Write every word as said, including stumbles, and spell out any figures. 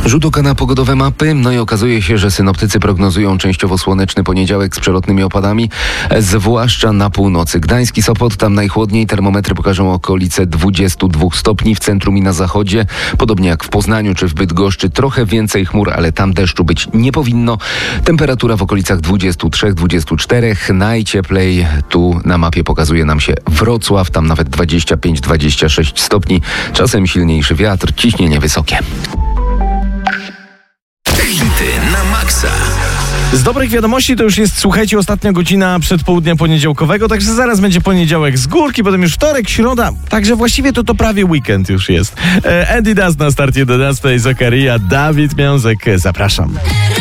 Rzut oka na pogodowe mapy, no i okazuje się, że synoptycy prognozują częściowo słoneczny poniedziałek z przelotnymi opadami, zwłaszcza na północy. Gdańsk i Sopot, tam najchłodniej, termometry pokażą okolice dwudziestu dwóch stopni, w centrum i na zachodzie, podobnie jak w Poznaniu czy w Bydgoszczy, trochę więcej chmur, ale tam deszczu być nie powinno. Temperatura w okolicach dwudziestu trzech dwudziestu czterech, najcieplej tu na mapie pokazuje nam się Wrocław, tam nawet dwadzieścia pięć dwadzieścia sześć stopni, czasem silniejszy wiatr, ciśnienie wysokie. Hity na maksa. Z dobrych wiadomości to już jest, słuchajcie, ostatnia godzina przedpołudnia poniedziałkowego, także zaraz będzie poniedziałek z górki, potem już wtorek, środa, także właściwie to to prawie weekend już jest. E, Andy Dust na starcie jedenastej, Zakaria, Dawid Miązek, zapraszam.